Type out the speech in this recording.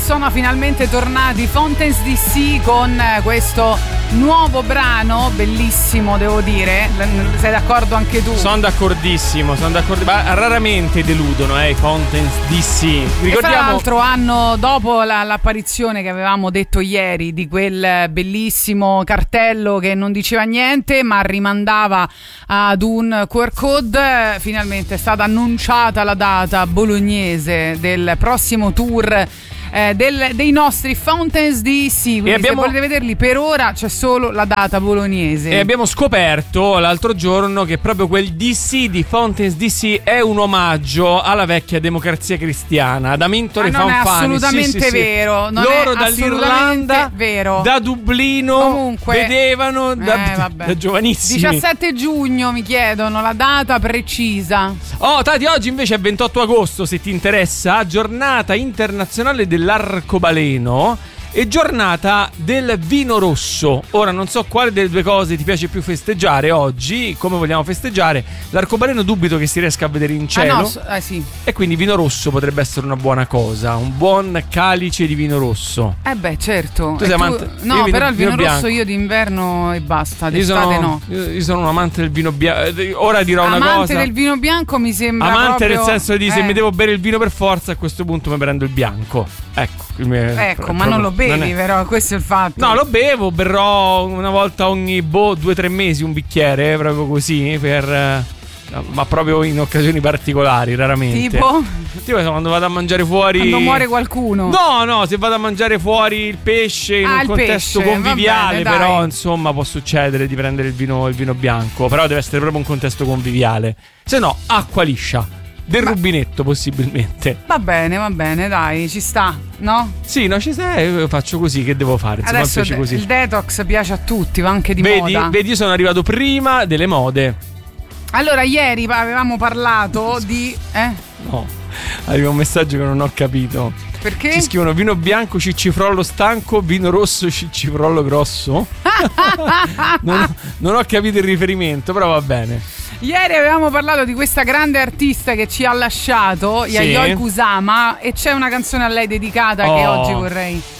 sono finalmente tornati Fountains DC con questo nuovo brano, bellissimo devo dire. Sei d'accordo anche tu? Sono d'accordissimo, ma raramente deludono i Fountains DC. Ricordiamo, e tra l'altro anno dopo l'apparizione che avevamo detto ieri di quel bellissimo cartello che non diceva niente ma rimandava ad un QR code, finalmente è stata annunciata la data bolognese del prossimo tour dei nostri Fountains DC. Quindi se volete vederli, per ora c'è solo la data bolognese. E abbiamo scoperto l'altro giorno che proprio quel DC di Fountains DC è un omaggio alla vecchia Democrazia Cristiana, ad Amintore Fanfani. Non è assolutamente vero. Non loro è dall'Irlanda, vero. da Dublino, comunque, vedevano da giovanissimi. 17 giugno mi chiedono la data precisa. Tati, oggi invece è 28 agosto, se ti interessa, giornata internazionale dell'arcobaleno e giornata del vino rosso. Ora non so quale delle due cose ti piace più festeggiare oggi, come vogliamo festeggiare. L'arcobaleno dubito che si riesca a vedere in cielo. Sì. E quindi vino rosso potrebbe essere una buona cosa, un buon calice di vino rosso. Certo. Tu sei amante? No, però il vino rosso io d'inverno e basta, d'estate no. Io sono un amante del vino bianco. Ora dirò una cosa. Amante del vino bianco mi sembra amante proprio... nel senso di se mi devo bere il vino per forza, a questo punto mi prendo il bianco. Ecco, ma non lo bevi, però questo è il fatto. No, lo bevo, berrò una volta ogni 2-3 mesi un bicchiere, proprio così, ma proprio in occasioni particolari, raramente. Tipo quando vado a mangiare fuori. Quando muore qualcuno. No, se vado a mangiare fuori il pesce in un contesto conviviale, bene, però insomma può succedere di prendere il vino bianco. Però deve essere proprio un contesto conviviale. Se no, acqua liscia. Del rubinetto possibilmente. Va bene, dai, ci sta, no? Sì, no, ci sta, io faccio così, che devo fare? Insomma, adesso così. Il detox piace a tutti, va anche di moda. Vedi, io sono arrivato prima delle mode. Allora, ieri avevamo parlato di... No, arriva un messaggio che non ho capito. Perché? Ci scrivono vino bianco ciccifrollo stanco, vino rosso ciccifrollo grosso. non ho capito il riferimento, però va bene. Ieri avevamo parlato di questa grande artista che ci ha lasciato, Yayoi Kusama, e c'è una canzone a lei dedicata che oggi vorrei